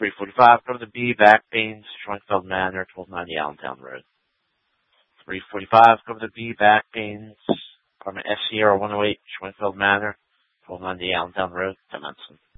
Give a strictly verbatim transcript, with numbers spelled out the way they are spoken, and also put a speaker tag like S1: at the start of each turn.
S1: three forty-five, cover the B, back pains, Schwenkfeld Manor, twelve ninety Allentown Road. three forty-five, cover the B, back pains, apartment S Sierra one oh eight, Schwenkfeld Manor, twelve ninety Allentown Road, ten Menson.